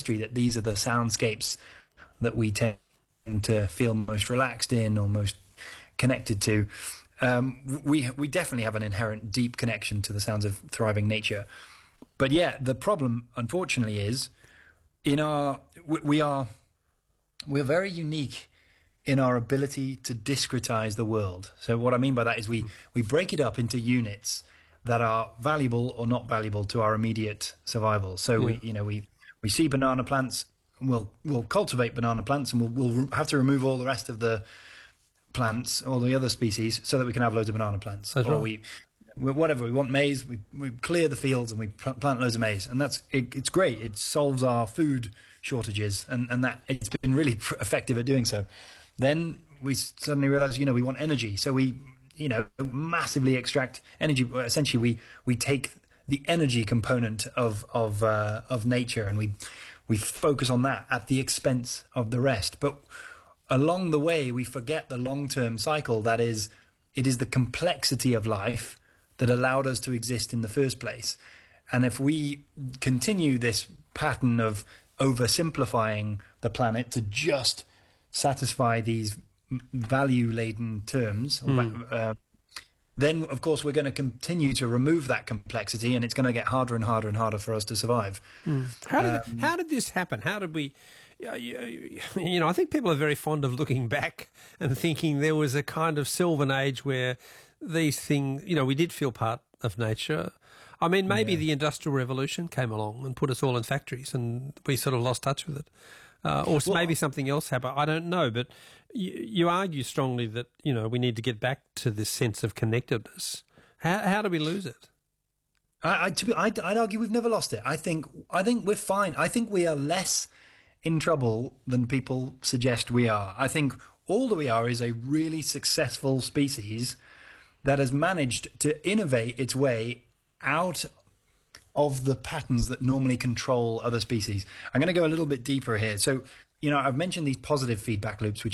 history that these are the soundscapes that we tend to feel most relaxed in or most connected to. We definitely have an inherent deep connection to the sounds of thriving nature. But yeah, the problem, unfortunately, is we're very unique in our ability to discretize the world. So what I mean by that is we break it up into units that are valuable or not valuable to our immediate survival. So we see banana plants, we'll cultivate banana plants, and we'll have to remove all the rest of the plants, all the other species, so that we can have loads of banana plants. That's or right. we whatever, we want maize, we clear the fields and we plant loads of maize, and it's great. It solves our food shortages, and that it's been really effective at doing so. Then we suddenly realize, we want energy, so we massively extract energy. Essentially, we take the energy component of nature, and we focus on that at the expense of the rest. But along the way, we forget the long-term cycle. That is, it is the complexity of life that allowed us to exist in the first place. And if we continue this pattern of oversimplifying the planet to just satisfy these value-laden terms, then, of course, we're going to continue to remove that complexity, and it's going to get harder and harder and harder for us to survive. How did this happen? How did we... I think people are very fond of looking back and thinking there was a kind of Sylvan age where these things, we did feel part of nature. I mean, maybe the Industrial Revolution came along and put us all in factories and we sort of lost touch with it. Maybe something else happened. I don't know, but you argue strongly that, we need to get back to this sense of connectedness. How do we lose it? I'd argue we've never lost it. I think we're fine. I think we are less in trouble than people suggest we are. I think all that we are is a really successful species that has managed to innovate its way out of the patterns that normally control other species. I'm going to go a little bit deeper here. So, I've mentioned these positive feedback loops, which